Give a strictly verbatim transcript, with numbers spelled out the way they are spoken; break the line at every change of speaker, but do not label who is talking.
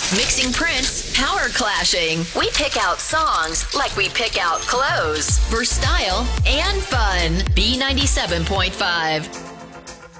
Mixing prints, power clashing. We pick out songs like we pick out clothes. For style and fun. B ninety-seven point five.